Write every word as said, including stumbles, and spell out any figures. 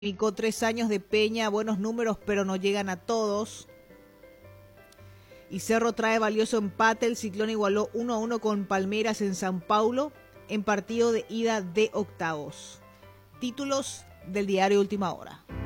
Técnico, tres años de Peña, buenos números, pero no llegan a todos. Y Cerro trae valioso empate. El Ciclón igualó uno a uno con Palmeiras en San Paulo en partido de ida de octavos. Títulos del diario Última Hora.